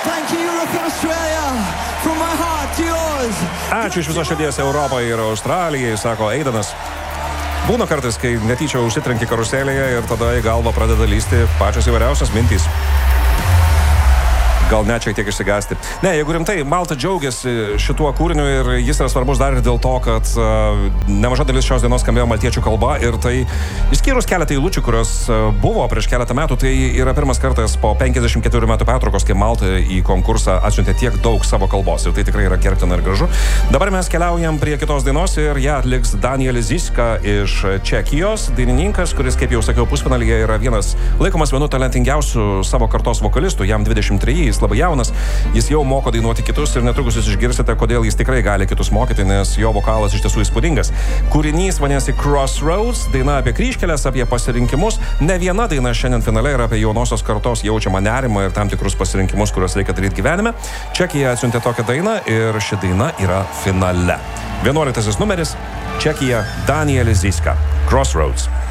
Thank you, Europe and Australia. From my heart to yours. Ačiū iš viso šalies Europai ir Australijai, sako Aidanas. Būna kartais, kai netyčia užsitrenki karuselėje ir tada į galvą pradeda lysti pačios įvairiausios mintys. Gal net šiek tiek išsigąsti. Ne, jeigu rimtai, Malta džiaugiasi šituo kūriniu ir jis yra svarbus dar ir dėl to, kad nemaža dalis šios dienos skambėjo maltiečių kalba ir tai, išskyrus keletą eilučių, kurios buvo prieš keletą metų, tai yra pirmas kartas po 54 metų pertraukos, kai Malta į konkursą atsiuntė tiek daug savo kalbos ir tai tikrai yra gerbtina ir gražu. Dabar mes keliaujam prie kitos dainos ir ją atliks Danielis Ziska iš Čekijos, dainininkas, kuris, kaip jau sakiau, pusfinalyje yra laikomas vienu talentingiausių savo kartos vokalistų, jam 23, jis labai jaunas, jis jau moko dainuoti kitus ir netrukus jūs išgirsite, kodėl jis tikrai gali kitus mokyti, nes jo vokalas iš tiesų įspūdingas. Kūrinys vadinasi Crossroads, daina apie kryžkeles, apie pasirinkimus. Ne viena daina šiandien finale yra apie jaunosios kartos jaučiamą nerimą ir tam tikrus pasirinkimus, kuriuos reikia daryti gyvenime. Čekija atsiuntė tokią dainą ir ši daina yra finale. 11 numeris, Čekija, Danielis Ziska, Crossroads.